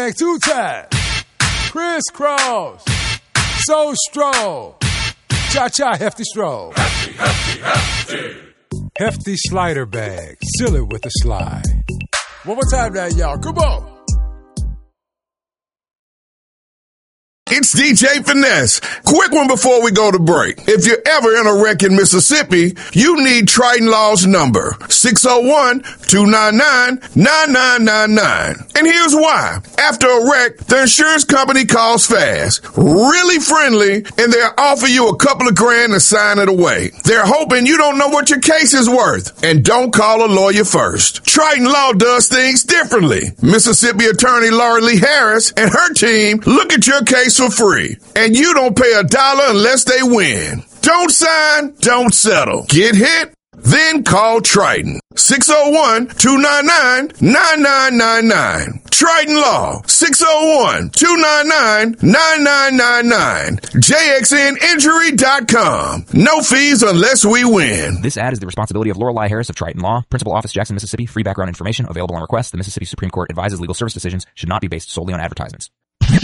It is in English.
Two times. Crisscross. So stroll. Cha-cha hefty stroll. Hefty, hefty, hefty. Hefty slider bag. Seal it with a slide. One more time now, y'all. Come on. It's DJ Finesse. Quick one before we go to break. If you're ever in a wreck in Mississippi, you need Triton Law's number, 601-299-9999. And here's why. After a wreck, the insurance company calls fast, really friendly, and they'll offer you a couple of grand to sign it away. They're hoping you don't know what your case is worth, and don't call a lawyer first. Triton Law does things differently. Mississippi attorney Laurie Lee Harris and her team look at your case for free, and you don't pay $1 unless they win. Don't sign, don't settle. Get hit? Then call Triton. 601-299-9999. Triton Law. 601-299-9999. JXNinjury.com. No fees unless we win. This ad is the responsibility of Lorelei Harris of Triton Law. Principal Office, Jackson, Mississippi. Free background information available on request. The Mississippi Supreme Court advises legal service decisions should not be based solely on advertisements.